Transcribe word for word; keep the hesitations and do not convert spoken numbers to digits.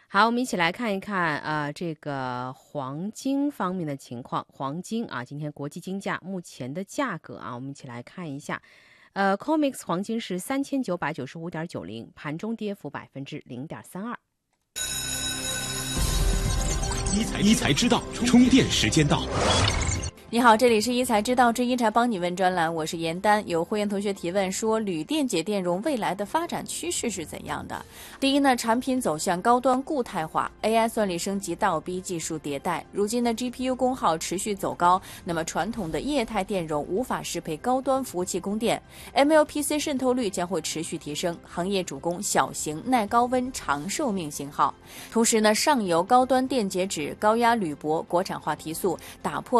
好，我们一起来看一看呃这个黄金方面的情况。黄金啊，今天国际金价目前的价格啊，我们一起来看一下。呃 C O M E X 黄金是三千九百九十五点九零，盘中跌幅百分之零点三二。 一财知道，充电时间到。 你好，这里是一财知道之一财帮你问专栏，我是严丹。有会员同学提问说，铝电解电容未来的发展趋势是怎样的？第一呢，产品走向高端固态化 ，A I 算力升级倒逼技术迭代。如今的 G P U 功耗持续走高，那么传统的液态电容无法适配高端服务器供电 ，M L P C 渗透率将会持续提升，行业主攻小型、耐高温、长寿命型号。同时呢，上游高端电解质、高压铝箔国产化提速，打破